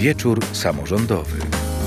Wieczór samorządowy.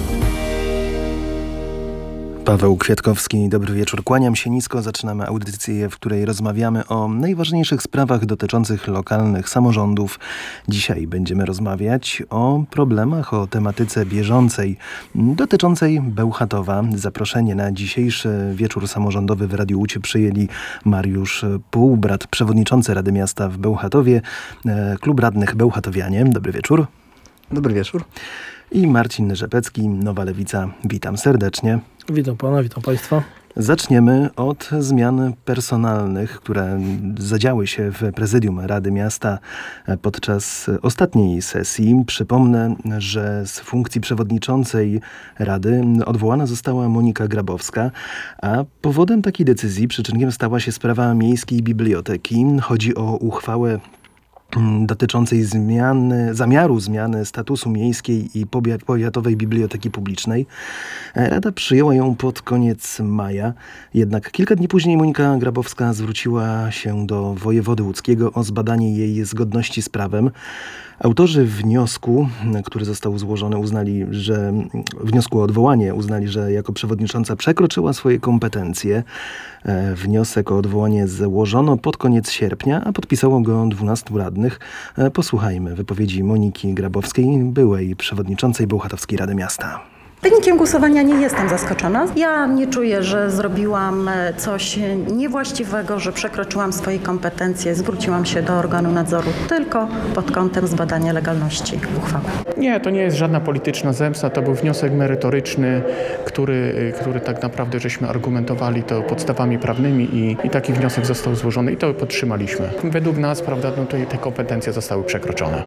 Paweł Kwiatkowski, dobry wieczór. Kłaniam się nisko. Zaczynamy audycję, w której rozmawiamy o najważniejszych sprawach dotyczących lokalnych samorządów. Dzisiaj będziemy rozmawiać o problemach, o tematyce bieżącej dotyczącej Bełchatowa. Zaproszenie na dzisiejszy wieczór samorządowy w Radiu Łódź przyjęli Mariusz Półbrat, przewodniczący Rady Miasta w Bełchatowie, Klub Radnych Bełchatowianie. Dobry wieczór. Dobry wieczór. I Marcin Rzepecki, Nowa Lewica. Witam serdecznie. Witam pana, witam państwa. Zaczniemy od zmian personalnych, które zadziały się w prezydium Rady Miasta podczas ostatniej sesji. Przypomnę, że z funkcji przewodniczącej Rady odwołana została Monika Grabowska, a powodem takiej decyzji, przyczynkiem stała się sprawa miejskiej biblioteki. Chodzi o uchwałę dotyczącej zamiaru zmiany statusu miejskiej i powiatowej biblioteki publicznej. Rada przyjęła ją pod koniec maja. Jednak kilka dni później Monika Grabowska zwróciła się do wojewody łódzkiego o zbadanie jej zgodności z prawem. Autorzy wniosku, który został złożony, wniosku o odwołanie uznali, że jako przewodnicząca przekroczyła swoje kompetencje. Wniosek o odwołanie złożono pod koniec sierpnia, a podpisało go 12 radnych. Posłuchajmy wypowiedzi Moniki Grabowskiej, byłej przewodniczącej Bełchatowskiej Rady Miasta. Wynikiem głosowania nie jestem zaskoczona. Ja nie czuję, że zrobiłam coś niewłaściwego, że przekroczyłam swoje kompetencje. Zwróciłam się do organu nadzoru tylko pod kątem zbadania legalności uchwały. Nie, to nie jest żadna polityczna zemsta. To był wniosek merytoryczny, który tak naprawdę żeśmy argumentowali to podstawami prawnymi i taki wniosek został złożony i to podtrzymaliśmy. Według nas, prawda, te kompetencje zostały przekroczone.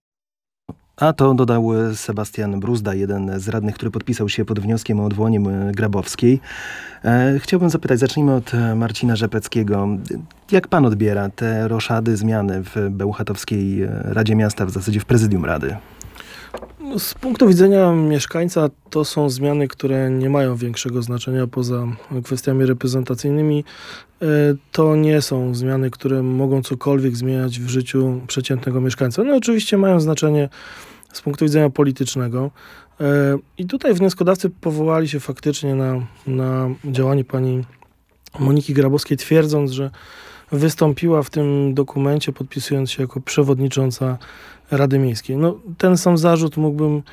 A to dodał Sebastian Bruzda, jeden z radnych, który podpisał się pod wnioskiem o odwołanie Grabowskiej. Chciałbym zapytać, zacznijmy od Marcina Rzepeckiego. Jak pan odbiera te roszady, zmiany w Bełchatowskiej Radzie Miasta, w zasadzie w prezydium Rady? Z punktu widzenia mieszkańca to są zmiany, które nie mają większego znaczenia poza kwestiami reprezentacyjnymi. To nie są zmiany, które mogą cokolwiek zmieniać w życiu przeciętnego mieszkańca. No oczywiście mają znaczenie z punktu widzenia politycznego. I tutaj wnioskodawcy powołali się faktycznie na działanie pani Moniki Grabowskiej, twierdząc, że wystąpiła w tym dokumencie, podpisując się jako przewodnicząca Rady Miejskiej. No, ten sam zarzut mógłbym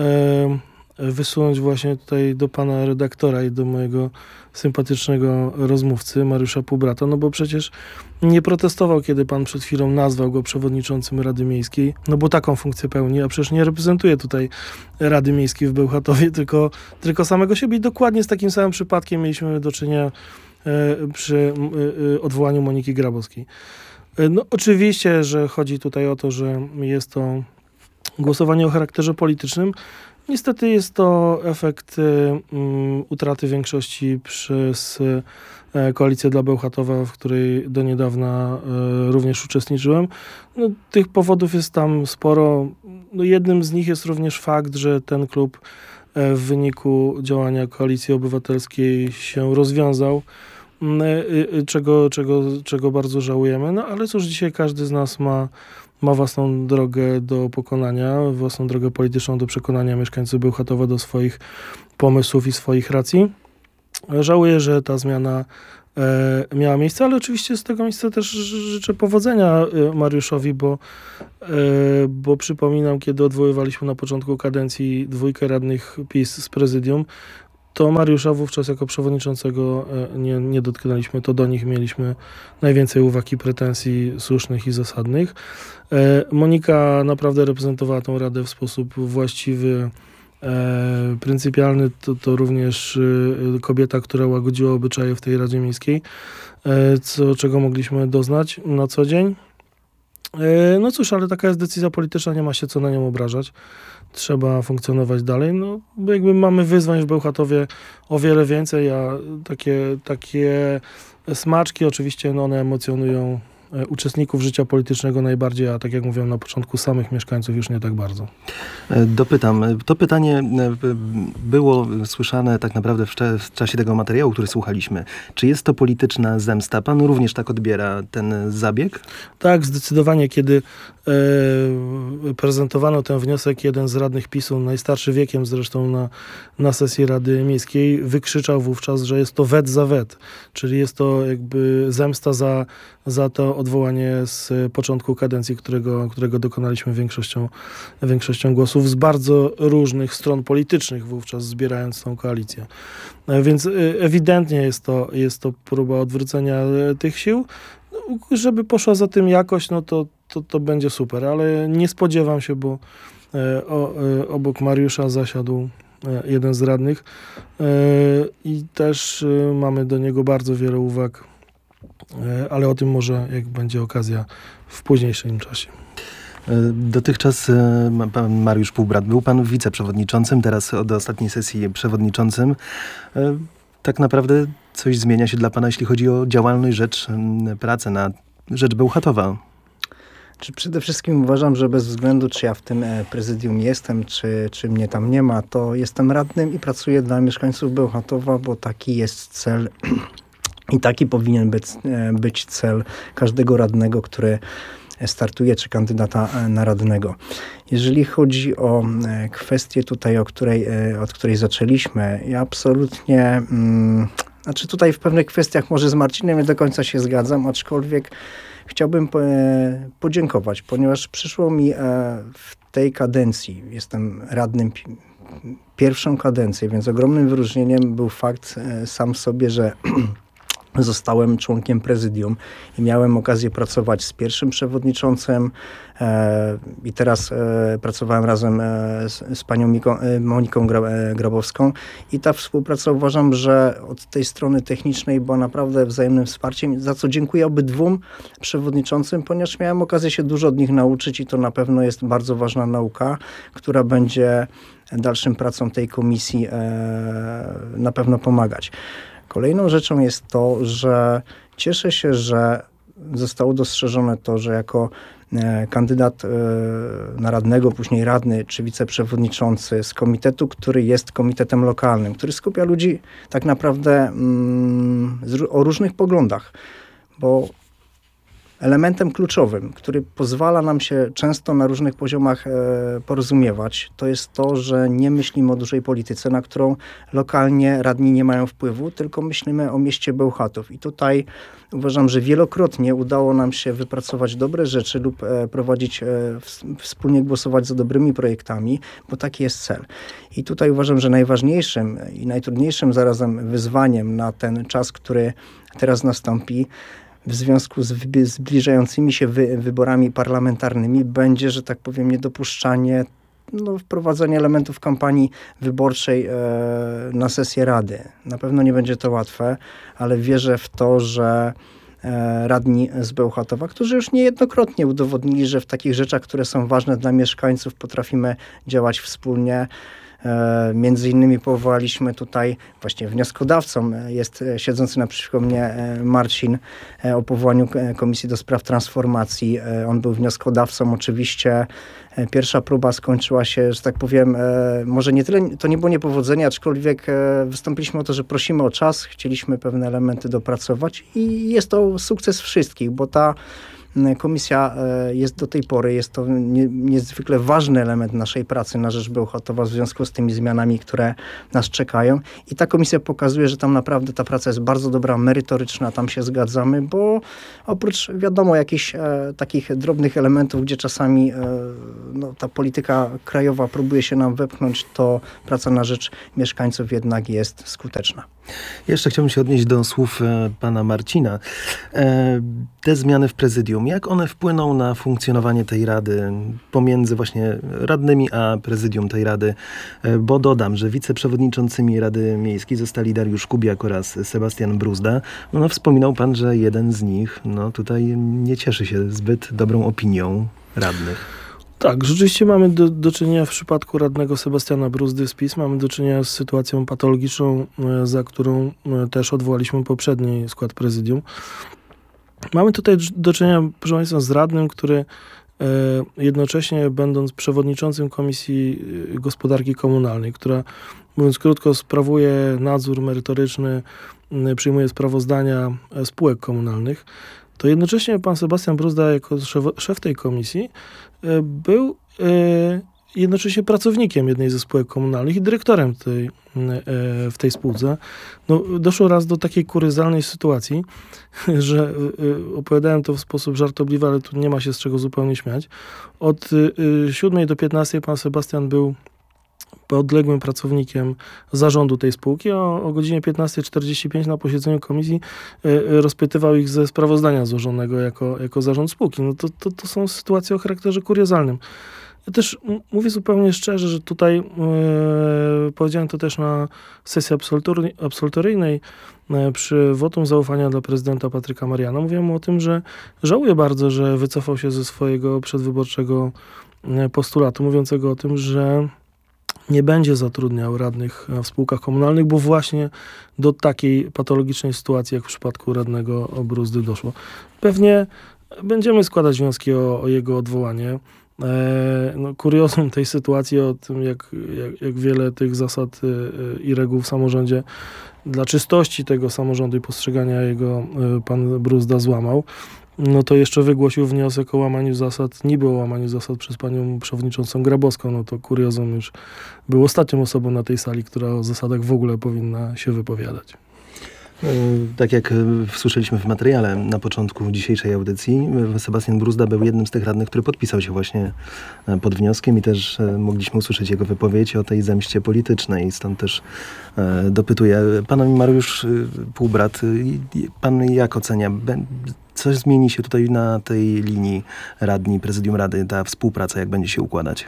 wysunąć właśnie tutaj do pana redaktora i do mojego sympatycznego rozmówcy Mariusza Półbrata, no bo przecież nie protestował, kiedy pan przed chwilą nazwał go przewodniczącym Rady Miejskiej, no bo taką funkcję pełni, a przecież nie reprezentuje tutaj Rady Miejskiej w Bełchatowie, tylko samego siebie i dokładnie z takim samym przypadkiem mieliśmy do czynienia przy odwołaniu Moniki Grabowskiej. No oczywiście, że chodzi tutaj o to, że jest to głosowanie o charakterze politycznym. Niestety jest to efekt utraty większości przez Koalicję dla Bełchatowa, w której do niedawna również uczestniczyłem. No, tych powodów jest tam sporo. No, jednym z nich jest również fakt, że ten klub w wyniku działania Koalicji Obywatelskiej się rozwiązał, czego bardzo żałujemy. No ale cóż, dzisiaj każdy z nas ma własną drogę do pokonania, własną drogę polityczną do przekonania mieszkańców Bełchatowa do swoich pomysłów i swoich racji. Żałuję, że ta zmiana miała miejsce, ale oczywiście z tego miejsca też życzę powodzenia Mariuszowi, bo przypominam, kiedy odwoływaliśmy na początku kadencji 2 radnych PiS z prezydium, to Mariusza wówczas jako przewodniczącego nie dotknęliśmy. To do nich mieliśmy najwięcej uwag i pretensji słusznych i zasadnych. Monika naprawdę reprezentowała tę Radę w sposób właściwy, pryncypialny. To również kobieta, która łagodziła obyczaje w tej Radzie Miejskiej, czego mogliśmy doznać na co dzień. No cóż, ale taka jest decyzja polityczna, nie ma się co na nią obrażać. Trzeba funkcjonować dalej. No, bo jakby mamy wyzwań w Bełchatowie o wiele więcej, a takie smaczki oczywiście one emocjonują uczestników życia politycznego najbardziej, a tak jak mówiłem na początku, samych mieszkańców już nie tak bardzo. Dopytam. To pytanie było słyszane tak naprawdę w czasie tego materiału, który słuchaliśmy. Czy jest to polityczna zemsta? Pan również tak odbiera ten zabieg? Tak, zdecydowanie. Kiedy prezentowano ten wniosek, jeden z radnych PiS-u, najstarszy wiekiem zresztą na sesji Rady Miejskiej, wykrzyczał wówczas, że jest to wet za wet, czyli jest to jakby zemsta za to odwołanie z początku kadencji, którego dokonaliśmy większością głosów z bardzo różnych stron politycznych wówczas, zbierając tą koalicję. Więc ewidentnie jest to próba odwrócenia tych sił. Żeby poszła za tym jakość, no to będzie super, ale nie spodziewam się, bo obok Mariusza zasiadł jeden z radnych i też mamy do niego bardzo wiele uwag, ale o tym może, jak będzie okazja, w późniejszym czasie. Dotychczas pan Mariusz Półbrat, był pan wiceprzewodniczącym, teraz od ostatniej sesji przewodniczącym. Tak naprawdę coś zmienia się dla pana, jeśli chodzi o działalność, pracę na rzecz Bełchatowa? Przede wszystkim uważam, że bez względu, czy ja w tym prezydium jestem, czy mnie tam nie ma, to jestem radnym i pracuję dla mieszkańców Bełchatowa, bo taki jest cel i taki powinien być cel każdego radnego, który startuje, czy kandydata na radnego. Jeżeli chodzi o kwestię tutaj, od której zaczęliśmy, ja absolutnie, tutaj w pewnych kwestiach może z Marcinem nie do końca się zgadzam, aczkolwiek chciałbym podziękować, ponieważ przyszło mi w tej kadencji, jestem radnym pierwszą kadencję, więc ogromnym wyróżnieniem był fakt sam w sobie, że zostałem członkiem prezydium i miałem okazję pracować z pierwszym przewodniczącym i teraz pracowałem razem z panią Moniką Grabowską i ta współpraca, uważam, że od tej strony technicznej była naprawdę wzajemnym wsparciem, za co dziękuję obydwu przewodniczącym, ponieważ miałem okazję się dużo od nich nauczyć i to na pewno jest bardzo ważna nauka, która będzie dalszym pracom tej komisji na pewno pomagać. Kolejną rzeczą jest to, że cieszę się, że zostało dostrzeżone to, że jako kandydat na radnego, później radny czy wiceprzewodniczący z komitetu, który jest komitetem lokalnym, który skupia ludzi tak naprawdę o różnych poglądach, bo elementem kluczowym, który pozwala nam się często na różnych poziomach porozumiewać, to jest to, że nie myślimy o dużej polityce, na którą lokalnie radni nie mają wpływu, tylko myślimy o mieście Bełchatów. I tutaj uważam, że wielokrotnie udało nam się wypracować dobre rzeczy lub wspólnie głosować za dobrymi projektami, bo taki jest cel. I tutaj uważam, że najważniejszym i najtrudniejszym zarazem wyzwaniem na ten czas, który teraz nastąpi, w związku z zbliżającymi się wyborami parlamentarnymi będzie, że tak powiem, niedopuszczanie, wprowadzenie elementów kampanii wyborczej na sesję Rady. Na pewno nie będzie to łatwe, ale wierzę w to, że radni z Bełchatowa, którzy już niejednokrotnie udowodnili, że w takich rzeczach, które są ważne dla mieszkańców, potrafimy działać wspólnie. Między innymi powołaliśmy tutaj, właśnie wnioskodawcą jest siedzący naprzeciwko mnie Marcin o powołaniu Komisji do Spraw Transformacji. On był wnioskodawcą. Oczywiście pierwsza próba skończyła się, że tak powiem, może nie tyle, to nie było niepowodzenie, aczkolwiek wystąpiliśmy o to, że prosimy o czas, chcieliśmy pewne elementy dopracować i jest to sukces wszystkich, bo ta komisja jest do tej pory, jest to niezwykle ważny element naszej pracy na rzecz Bełchatowa w związku z tymi zmianami, które nas czekają. I ta komisja pokazuje, że tam naprawdę ta praca jest bardzo dobra, merytoryczna, tam się zgadzamy, bo oprócz wiadomo jakichś takich drobnych elementów, gdzie czasami ta polityka krajowa próbuje się nam wepchnąć, to praca na rzecz mieszkańców jednak jest skuteczna. Jeszcze chciałbym się odnieść do słów pana Marcina. Te zmiany w prezydium, jak one wpłyną na funkcjonowanie tej rady pomiędzy właśnie radnymi a prezydium tej rady? Bo dodam, że wiceprzewodniczącymi Rady Miejskiej zostali Dariusz Kubiak oraz Sebastian Bruzda. Wspominał pan, że jeden z nich tutaj nie cieszy się zbyt dobrą opinią radnych. Tak, rzeczywiście mamy do czynienia w przypadku radnego Sebastiana Bruzdy z PiS, mamy do czynienia z sytuacją patologiczną, za którą też odwołaliśmy poprzedni skład prezydium. Mamy tutaj do czynienia, proszę Państwa, z radnym, który jednocześnie będąc przewodniczącym Komisji Gospodarki Komunalnej, która, mówiąc krótko, sprawuje nadzór merytoryczny, przyjmuje sprawozdania spółek komunalnych, to jednocześnie pan Sebastian Bruzda jako szef tej komisji był jednocześnie pracownikiem jednej ze spółek komunalnych i dyrektorem w tej spółce. No, doszło raz do takiej kuriozalnej sytuacji, że opowiadałem to w sposób żartobliwy, ale tu nie ma się z czego zupełnie śmiać. Od 7 do 15 pan Sebastian był podległym pracownikiem zarządu tej spółki, a o godzinie 15:45 na posiedzeniu komisji rozpytywał ich ze sprawozdania złożonego jako zarząd spółki. No to są sytuacje o charakterze kuriozalnym. Ja też mówię zupełnie szczerze, że tutaj powiedziałem to też na sesji absolutoryjnej przy wotum zaufania dla prezydenta Patryka Mariana. Mówiłem o tym, że żałuję bardzo, że wycofał się ze swojego przedwyborczego postulatu, mówiącego o tym, że nie będzie zatrudniał radnych w spółkach komunalnych, bo właśnie do takiej patologicznej sytuacji, jak w przypadku radnego Bruzdy doszło. Pewnie będziemy składać wnioski o jego odwołanie. Kuriozum tej sytuacji, o tym jak wiele tych zasad i reguł w samorządzie dla czystości tego samorządu i postrzegania jego pan Bruzda złamał, no to jeszcze wygłosił wniosek o łamaniu zasad, niby o łamaniu zasad przez panią przewodniczącą Grabowską. No to kuriozum już był ostatnią osobą na tej sali, która o zasadach w ogóle powinna się wypowiadać. Tak jak słyszeliśmy w materiale na początku dzisiejszej audycji, Sebastian Bruzda był jednym z tych radnych, który podpisał się właśnie pod wnioskiem i też mogliśmy usłyszeć jego wypowiedź o tej zemście politycznej. Stąd też dopytuję. Pan Mariusz Półbrat, pan jak ocenia? Coś zmieni się tutaj na tej linii radni, prezydium rady, ta współpraca, jak będzie się układać?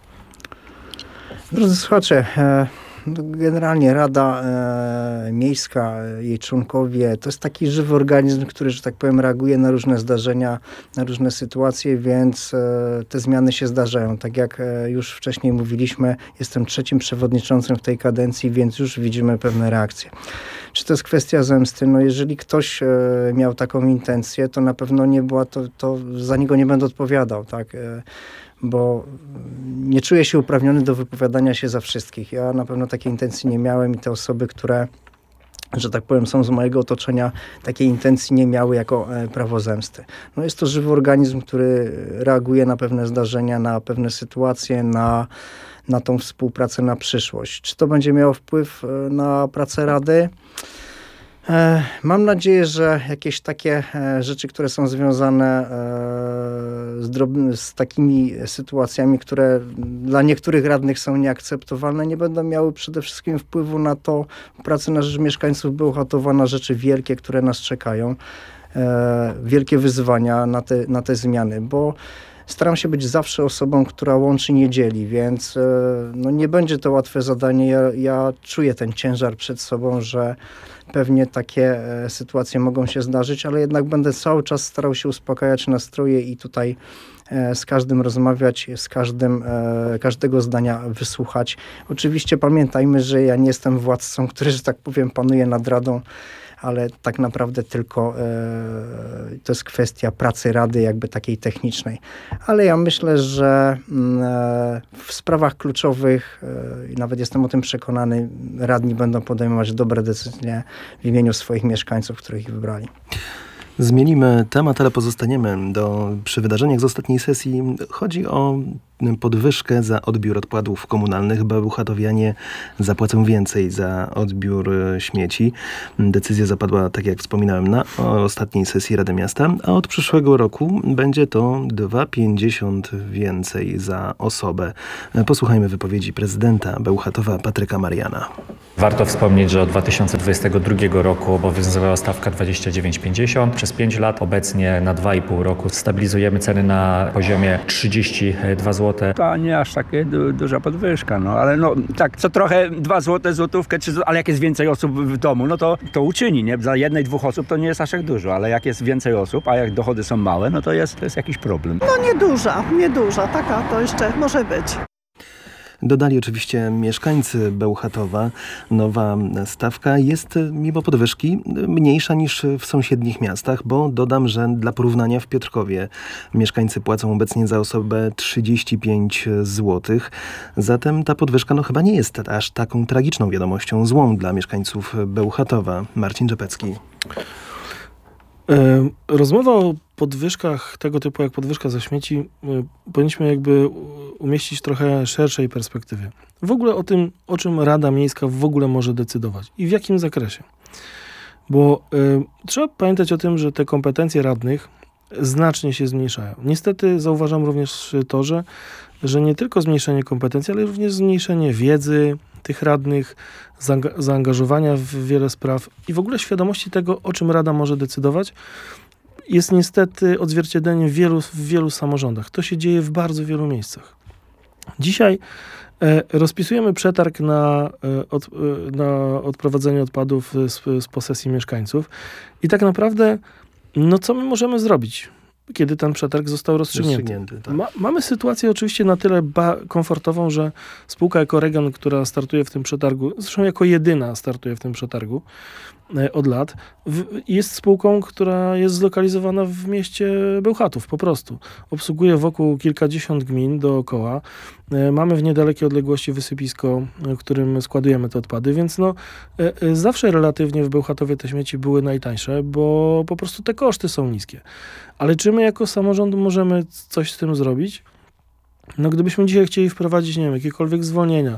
Drodzy słuchacze, generalnie Rada Miejska, jej członkowie, to jest taki żywy organizm, który, że tak powiem, reaguje na różne zdarzenia, na różne sytuacje, więc te zmiany się zdarzają. Tak jak już wcześniej mówiliśmy, jestem trzecim przewodniczącym w tej kadencji, więc już widzimy pewne reakcje. Czy to jest kwestia zemsty? No jeżeli ktoś miał taką intencję, to na pewno nie była to za niego nie będę odpowiadał, tak? Bo nie czuję się uprawniony do wypowiadania się za wszystkich. Ja na pewno takiej intencji nie miałem i te osoby, które, że tak powiem, są z mojego otoczenia, takiej intencji nie miały jako prawo zemsty. No jest to żywy organizm, który reaguje na pewne zdarzenia, na pewne sytuacje, na tą współpracę na przyszłość. Czy to będzie miało wpływ na pracę Rady? Mam nadzieję, że jakieś takie rzeczy, które są związane z takimi sytuacjami, które dla niektórych radnych są nieakceptowalne, nie będą miały przede wszystkim wpływu na to pracę na rzecz mieszkańców Bełchatowa, na rzeczy wielkie, które nas czekają, wielkie wyzwania na te zmiany, bo staram się być zawsze osobą, która łączy, nie dzieli, więc no nie będzie to łatwe zadanie. Ja czuję ten ciężar przed sobą, że pewnie takie sytuacje mogą się zdarzyć, ale jednak będę cały czas starał się uspokajać nastroje i tutaj z każdym rozmawiać, każdego zdania wysłuchać. Oczywiście pamiętajmy, że ja nie jestem władcą, który, że tak powiem, panuje nad Radą, ale tak naprawdę tylko to jest kwestia pracy Rady jakby takiej technicznej. Ale ja myślę, że w sprawach kluczowych, i nawet jestem o tym przekonany, radni będą podejmować dobre decyzje w imieniu swoich mieszkańców, których ich wybrali. Zmienimy temat, ale pozostaniemy przy wydarzeniach z ostatniej sesji. Chodzi o podwyżkę za odbiór odpadów komunalnych. Bełchatowianie zapłacą więcej za odbiór śmieci. Decyzja zapadła, tak jak wspominałem, na ostatniej sesji Rady Miasta, a od przyszłego roku będzie to 2,50 więcej za osobę. Posłuchajmy wypowiedzi prezydenta Bełchatowa Patryka Mariana. Warto wspomnieć, że od 2022 roku obowiązywała stawka 29,50 przez 5 lat. Obecnie na 2,5 roku stabilizujemy ceny na poziomie 32 zł. To nie aż takie duża podwyżka, no ale no tak, co trochę 2 zł, złotówkę, ale jak jest więcej osób w domu, no to uczyni, nie? Za 1-2 osób to nie jest aż tak dużo, ale jak jest więcej osób, a jak dochody są małe, no to jest jakiś problem. No nieduża, taka to jeszcze może być. Dodali oczywiście mieszkańcy Bełchatowa. Nowa stawka jest mimo podwyżki mniejsza niż w sąsiednich miastach, bo dodam, że dla porównania w Piotrkowie mieszkańcy płacą obecnie za osobę 35 zł. Zatem ta podwyżka chyba nie jest aż taką tragiczną wiadomością, złą dla mieszkańców Bełchatowa. Marcin Rzepecki. Rozmowa o podwyżkach tego typu jak podwyżka za śmieci powinniśmy jakby umieścić w trochę szerszej perspektywie. W ogóle o tym, o czym Rada Miejska w ogóle może decydować i w jakim zakresie. Bo trzeba pamiętać o tym, że te kompetencje radnych znacznie się zmniejszają. Niestety zauważam również to, że nie tylko zmniejszenie kompetencji, ale również zmniejszenie wiedzy tych radnych, zaangażowania w wiele spraw i w ogóle świadomości tego, o czym Rada może decydować, jest niestety odzwierciedleniem w wielu samorządach. To się dzieje w bardzo wielu miejscach. Dzisiaj rozpisujemy przetarg na odprowadzenie odpadów z posesji mieszkańców i tak naprawdę, no co my możemy zrobić, kiedy ten przetarg został rozstrzygnięty? Tak. Mamy sytuację oczywiście na tyle komfortową, że spółka Ekoregion, która startuje w tym przetargu, zresztą jako jedyna startuje w tym przetargu od lat, jest spółką, która jest zlokalizowana w mieście Bełchatów po prostu. Obsługuje wokół kilkadziesiąt gmin dookoła. Mamy w niedalekiej odległości wysypisko, w którym składujemy te odpady, więc zawsze relatywnie w Bełchatowie te śmieci były najtańsze, bo po prostu te koszty są niskie. Ale czy my jako samorząd możemy coś z tym zrobić? No gdybyśmy dzisiaj chcieli wprowadzić, nie wiem, jakiekolwiek zwolnienia,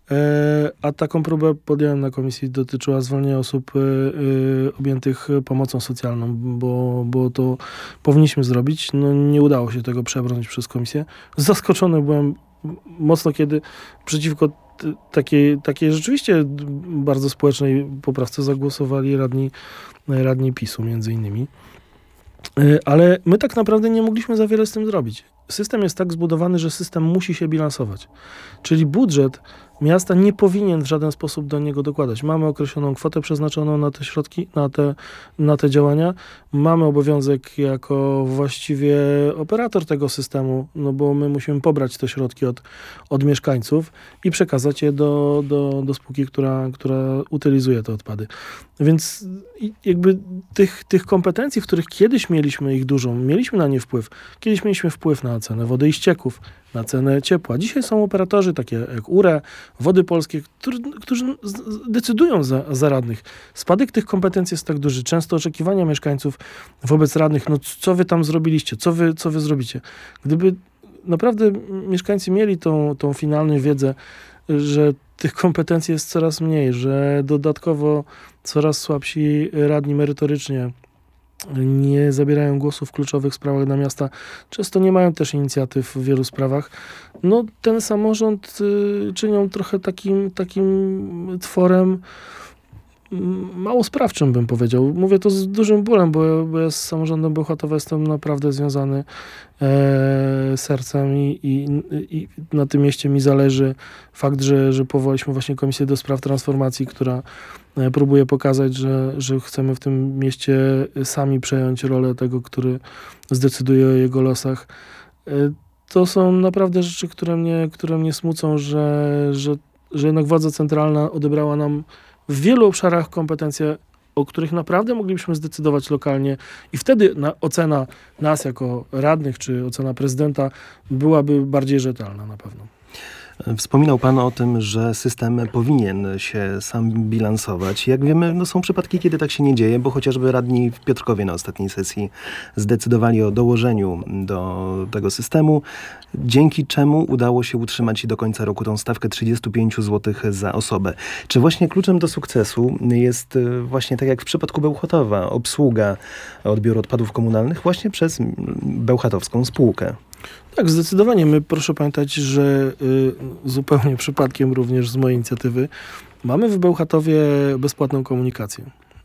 a taką próbę podjąłem na komisji, dotyczyła zwolnienia osób objętych pomocą socjalną, bo to powinniśmy zrobić. No nie udało się tego przebrnąć przez komisję. Zaskoczony byłem mocno, kiedy przeciwko takiej rzeczywiście bardzo społecznej poprawce zagłosowali radni PiS-u między innymi. Ale my tak naprawdę nie mogliśmy za wiele z tym zrobić. System jest tak zbudowany, że system musi się bilansować. Czyli budżet miasta nie powinien w żaden sposób do niego dokładać. Mamy określoną kwotę przeznaczoną na te środki, na te działania. Mamy obowiązek jako właściwie operator tego systemu, no bo my musimy pobrać te środki od mieszkańców i przekazać je do spółki, która utylizuje te odpady. Więc jakby tych kompetencji, w których kiedyś mieliśmy ich dużo, mieliśmy na nie wpływ. Kiedyś mieliśmy wpływ na cenę wody i ścieków, na cenę ciepła. Dzisiaj są operatorzy takie jak URE, Wody Polskie, którzy decydują za radnych. Spadek tych kompetencji jest tak duży. Często oczekiwania mieszkańców wobec radnych, no co wy tam zrobiliście, co wy zrobicie. Gdyby naprawdę mieszkańcy mieli tą finalną wiedzę, że tych kompetencji jest coraz mniej, że dodatkowo coraz słabsi radni merytorycznie nie zabierają głosu w kluczowych sprawach dla miasta, często nie mają też inicjatyw w wielu sprawach. No ten samorząd czynią trochę takim tworem mało sprawczym, bym powiedział. Mówię to z dużym bólem, bo ja z samorządem Bełchatowa jestem naprawdę związany sercem i na tym mieście mi zależy. Fakt, że powołaliśmy właśnie Komisję do Spraw Transformacji, która próbuje pokazać, że chcemy w tym mieście sami przejąć rolę tego, który zdecyduje o jego losach. To są naprawdę rzeczy, które mnie smucą, że jednak władza centralna odebrała nam w wielu obszarach kompetencje, o których naprawdę moglibyśmy zdecydować lokalnie i wtedy ocena nas jako radnych, czy ocena prezydenta byłaby bardziej rzetelna na pewno. Wspominał pan o tym, że system powinien się sam bilansować. Jak wiemy, no są przypadki, kiedy tak się nie dzieje, bo chociażby radni w Piotrkowie na ostatniej sesji zdecydowali o dołożeniu do tego systemu, dzięki czemu udało się utrzymać do końca roku tą stawkę 35 zł za osobę. Czy właśnie kluczem do sukcesu jest właśnie tak jak w przypadku Bełchatowa, obsługa odbioru odpadów komunalnych właśnie przez bełchatowską spółkę? Tak, zdecydowanie. My, proszę pamiętać, że zupełnie przypadkiem również z mojej inicjatywy mamy w Bełchatowie bezpłatną komunikację,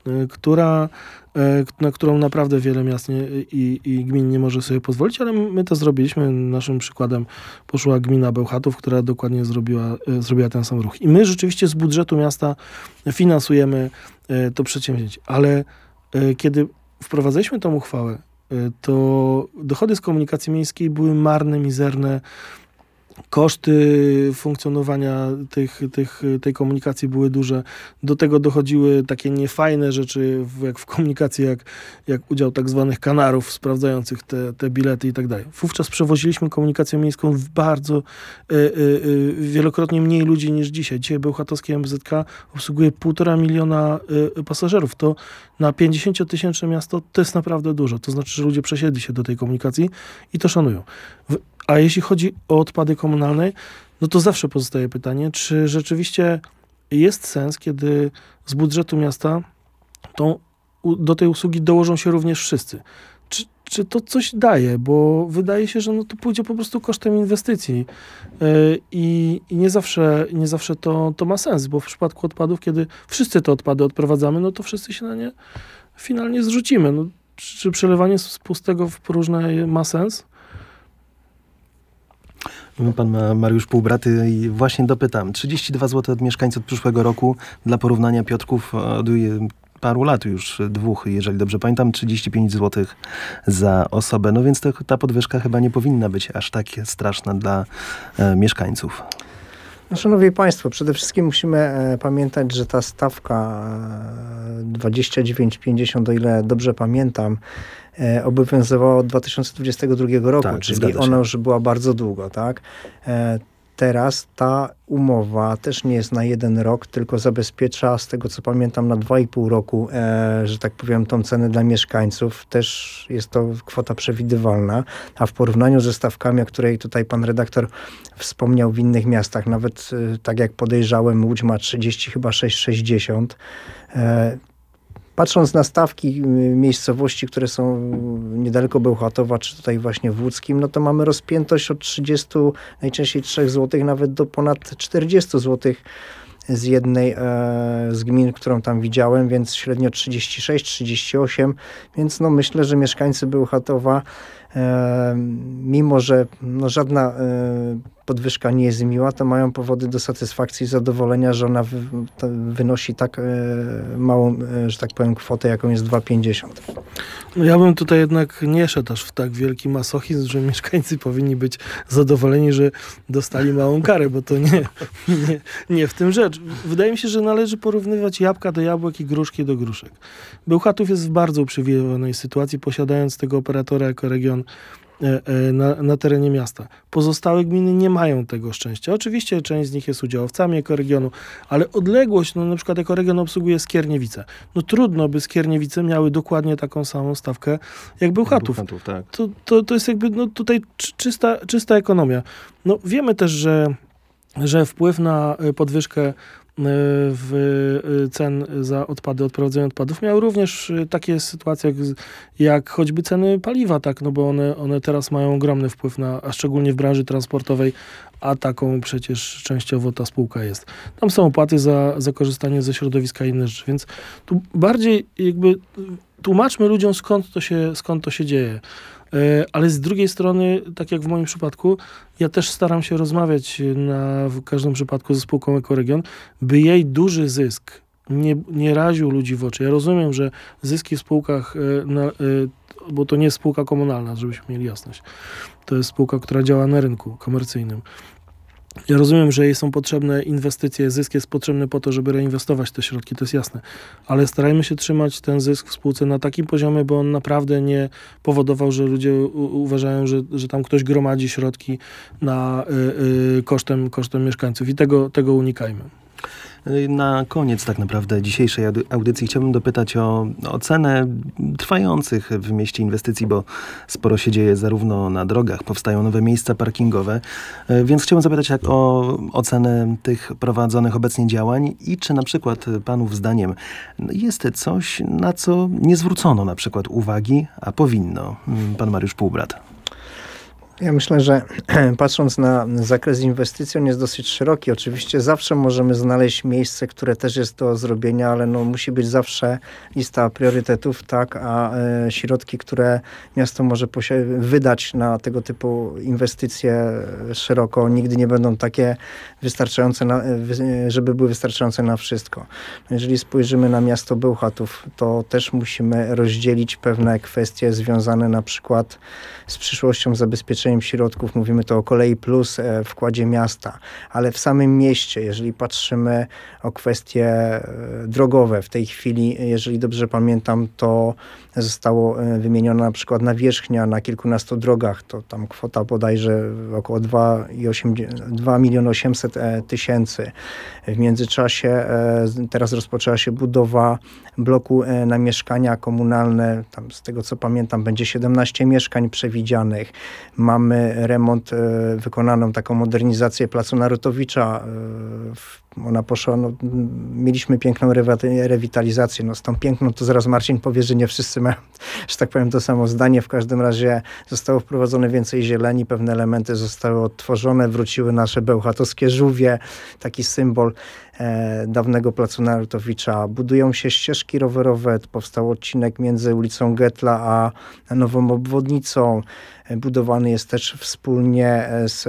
na którą naprawdę wiele miast i gmin nie może sobie pozwolić, ale my to zrobiliśmy. Naszym przykładem poszła gmina Bełchatów, która dokładnie zrobiła ten sam ruch. I my rzeczywiście z budżetu miasta finansujemy to przedsięwzięcie. Ale kiedy wprowadzaliśmy tą uchwałę, to dochody z komunikacji miejskiej były marne, mizerne. Koszty funkcjonowania tej komunikacji były duże. Do tego dochodziły takie niefajne rzeczy, jak w komunikacji, jak udział tak zwanych kanarów sprawdzających te bilety i tak dalej. Wówczas przewoziliśmy komunikację miejską w bardzo wielokrotnie mniej ludzi niż dzisiaj. Dzisiaj bełchatowskie MZK obsługuje 1,5 miliona pasażerów. To na 50-tysięczne miasto to jest naprawdę dużo. To znaczy, że ludzie przesiedli się do tej komunikacji i to szanują. A jeśli chodzi o odpady komunalne, no to zawsze pozostaje pytanie, czy rzeczywiście jest sens, kiedy z budżetu miasta do tej usługi dołożą się również wszyscy. Czy to coś daje? Bo wydaje się, że no to pójdzie po prostu kosztem inwestycji i nie zawsze to ma sens, bo w przypadku odpadów, kiedy wszyscy te odpady odprowadzamy, no to wszyscy się na nie finalnie zrzucimy. No, czy przelewanie z pustego w próżne ma sens? Pan Mariusz Półbraty i właśnie dopytam. 32 zł od mieszkańców od przyszłego roku. Dla porównania Piotrków od paru lat już, 2, jeżeli dobrze pamiętam, 35 zł za osobę. No więc ta podwyżka chyba nie powinna być aż tak straszna dla mieszkańców. No, szanowni Państwo, przede wszystkim musimy pamiętać, że ta stawka 29,50, o ile dobrze pamiętam, obowiązywała od 2022 roku, tak, czyli ona już była bardzo długo, tak? Teraz ta umowa też nie jest na 1 rok, tylko zabezpiecza, z tego co pamiętam, na 2,5 roku, że tak powiem, tą cenę dla mieszkańców. Też jest to kwota przewidywalna, a w porównaniu ze stawkami, o której tutaj pan redaktor wspomniał w innych miastach, nawet tak jak podejrzałem, Łódź ma 30, chyba 6,60. Patrząc na stawki miejscowości, które są niedaleko Bełchatowa, czy tutaj właśnie w Łódzkim, no to mamy rozpiętość od 30, najczęściej 3 zł, nawet do ponad 40 zł z jednej z gmin, którą tam widziałem, więc średnio 36, 38, więc no myślę, że mieszkańcy Bełchatowa, mimo że no żadna podwyżka nie jest miła, to mają powody do satysfakcji i zadowolenia, że ona wynosi tak małą, że tak powiem, kwotę, jaką jest 2,50. No ja bym tutaj jednak nie szedł aż w tak wielki masochizm, że mieszkańcy powinni być zadowoleni, że dostali małą karę, bo to nie w tym rzecz. Wydaje mi się, że należy porównywać jabłka do jabłek i gruszki do gruszek. Bełchatów jest w bardzo uprzywilejowanej sytuacji, posiadając tego operatora jako region na terenie miasta. Pozostałe gminy nie mają tego szczęścia. Oczywiście część z nich jest udziałowcami ekoregionu, ale odległość, no na przykład ekoregion obsługuje Skierniewice. No trudno, by Skierniewice miały dokładnie taką samą stawkę jak Bełchatów. Tak. To jest jakby no tutaj czysta ekonomia. No wiemy też, że wpływ na podwyżkę w cen za odpady, odprowadzenie odpadów miały również takie sytuacje jak choćby ceny paliwa, tak, no bo one teraz mają ogromny wpływ a szczególnie w branży transportowej, a taką przecież częściowo ta spółka jest. Tam są opłaty za korzystanie ze środowiska i inne rzeczy, więc tu bardziej jakby tłumaczmy ludziom skąd to się dzieje. Ale z drugiej strony, tak jak w moim przypadku, ja też staram się rozmawiać w każdym przypadku ze spółką Ekoregion, by jej duży zysk nie raził ludzi w oczy. Ja rozumiem, że zyski w spółkach, bo to nie jest spółka komunalna, żebyśmy mieli jasność. To jest spółka, która działa na rynku komercyjnym. Ja rozumiem, że jej są potrzebne inwestycje, zysk jest potrzebny po to, żeby reinwestować te środki, to jest jasne. Ale starajmy się trzymać ten zysk w spółce na takim poziomie, by on naprawdę nie powodował, że ludzie uważają, że tam ktoś gromadzi środki kosztem mieszkańców i tego unikajmy. Na koniec tak naprawdę dzisiejszej audycji chciałbym dopytać o cenę trwających w mieście inwestycji, bo sporo się dzieje zarówno na drogach, powstają nowe miejsca parkingowe, więc chciałbym zapytać o ocenę tych prowadzonych obecnie działań i czy na przykład panów zdaniem jest coś, na co nie zwrócono na przykład uwagi, a powinno. Pan Mariusz Półbrat. Ja myślę, że patrząc na zakres inwestycji, on jest dosyć szeroki. Oczywiście zawsze możemy znaleźć miejsce, które też jest do zrobienia, ale no musi być zawsze lista priorytetów, tak, a środki, które miasto może wydać na tego typu inwestycje szeroko, nigdy nie będą takie wystarczające, żeby były wystarczające na wszystko. Jeżeli spojrzymy na miasto Bełchatów, to też musimy rozdzielić pewne kwestie związane na przykład z przyszłością zabezpieczenia zabezpieczeniem środków, mówimy to o Kolei Plus, wkładzie miasta, ale w samym mieście, jeżeli patrzymy o kwestie drogowe, w tej chwili, jeżeli dobrze pamiętam, to zostało wymieniona na przykład nawierzchnia na kilkunastu drogach, to tam kwota bodajże około 2 800 000. W międzyczasie teraz rozpoczęła się budowa bloku na mieszkania komunalne. Tam z tego co pamiętam będzie 17 mieszkań przewidzianych. Mamy remont, wykonaną taką modernizację Placu Narutowicza. Ona poszła, mieliśmy piękną rewitalizację. Z tą piękną to zaraz Marcin powie, że nie wszyscy mają, że tak powiem, to samo zdanie. W każdym razie zostało wprowadzone więcej zieleni, pewne elementy zostały odtworzone, wróciły nasze bełchatowskie żółwie, taki symbol dawnego Placu Narutowicza. Budują się ścieżki rowerowe, powstał odcinek między ulicą Getla a nową obwodnicą. Budowany jest też wspólnie z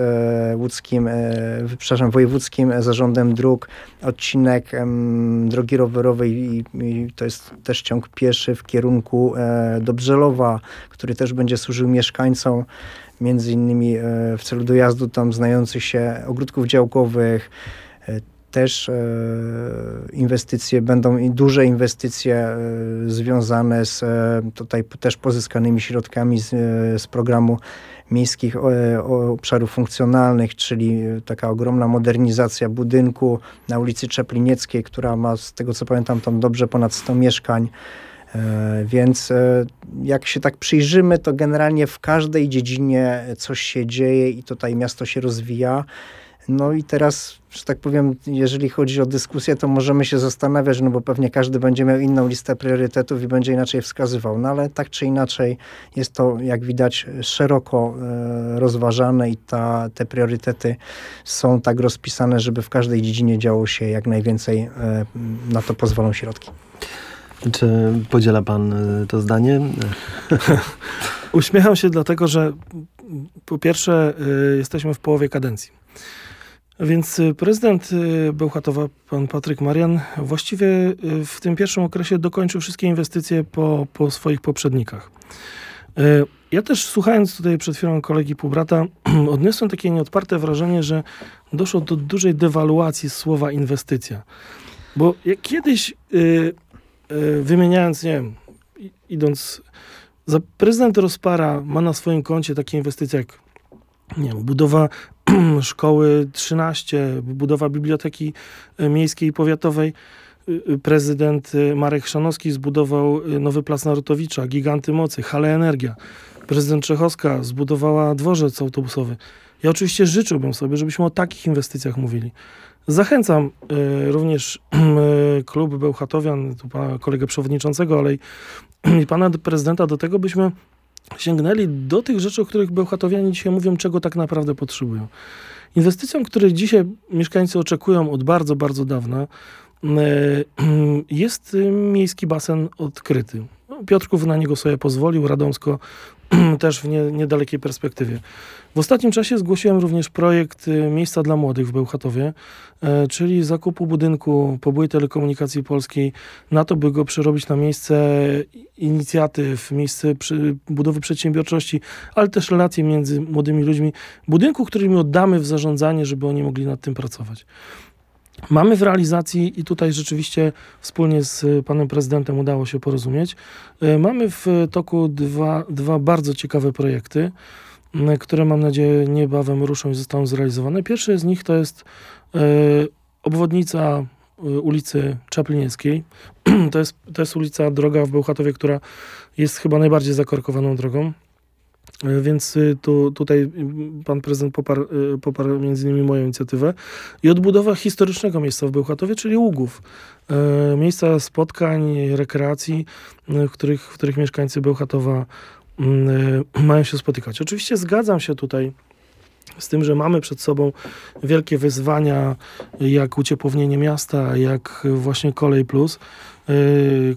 wojewódzkim zarządem dróg odcinek drogi rowerowej i to jest też ciąg pieszy w kierunku do Brzelowa, który też będzie służył mieszkańcom, między innymi w celu dojazdu tam znających się ogródków działkowych. Też inwestycje będą i duże inwestycje związane z tutaj też pozyskanymi środkami z programu miejskich obszarów funkcjonalnych, czyli taka ogromna modernizacja budynku na ulicy Czeplinieckiej, która ma, z tego co pamiętam, tam dobrze ponad 100 mieszkań. Więc jak się tak przyjrzymy, to generalnie w każdej dziedzinie coś się dzieje i tutaj miasto się rozwija. No i teraz, że tak powiem, jeżeli chodzi o dyskusję, to możemy się zastanawiać, bo pewnie każdy będzie miał inną listę priorytetów i będzie inaczej wskazywał. No ale tak czy inaczej jest to, jak widać, szeroko rozważane i te priorytety są tak rozpisane, żeby w każdej dziedzinie działo się jak najwięcej, na to pozwolą środki. Czy podziela pan to zdanie? Uśmiecham się dlatego, że po pierwsze jesteśmy w połowie kadencji. Więc prezydent Bełchatowa, pan Patryk Marian, właściwie w tym pierwszym okresie dokończył wszystkie inwestycje po swoich poprzednikach. Ja też, słuchając tutaj przed chwilą kolegi półbrata, odniosłem takie nieodparte wrażenie, że doszło do dużej dewaluacji słowa inwestycja. Bo jak kiedyś wymieniając, nie wiem, idąc, prezydent Rozpara ma na swoim koncie takie inwestycje jak, nie wiem, budowa szkoły 13, budowa biblioteki miejskiej i powiatowej. Prezydent Marek Chrzanowski zbudował nowy Plac Narutowicza, Giganty Mocy, Halę Energia. Prezydent Czechowska zbudowała dworzec autobusowy. Ja oczywiście życzyłbym sobie, żebyśmy o takich inwestycjach mówili. Zachęcam również klub Bełchatowian, tu pana kolegę przewodniczącego, ale i pana prezydenta do tego, byśmy sięgnęli do tych rzeczy, o których Bełchatowianie dzisiaj mówią, czego tak naprawdę potrzebują. Inwestycją, której dzisiaj mieszkańcy oczekują od bardzo, bardzo dawna, jest miejski basen odkryty. Piotrków na niego sobie pozwolił, Radomsko też w niedalekiej perspektywie. W ostatnim czasie zgłosiłem również projekt Miejsca dla Młodych w Bełchatowie, czyli zakupu budynku po byłej Telekomunikacji Polskiej na to, by go przerobić na miejsce inicjatyw, miejsce budowy przedsiębiorczości, ale też relacje między młodymi ludźmi. Budynku, który im oddamy w zarządzanie, żeby oni mogli nad tym pracować. Mamy w realizacji i tutaj rzeczywiście wspólnie z panem prezydentem udało się porozumieć. Mamy w toku dwa bardzo ciekawe projekty, które mam nadzieję niebawem ruszą i zostaną zrealizowane. Pierwszy z nich to jest obwodnica ulicy Czeplinieckiej. To jest ulica, droga w Bełchatowie, która jest chyba najbardziej zakorkowaną drogą. Więc tutaj pan prezydent poparł między innymi moją inicjatywę. I odbudowa historycznego miejsca w Bełchatowie, czyli Ługów. Miejsca spotkań, rekreacji, w których mieszkańcy Bełchatowa mają się spotykać. Oczywiście zgadzam się tutaj z tym, że mamy przed sobą wielkie wyzwania, jak uciepłownienie miasta, jak właśnie Kolej Plus,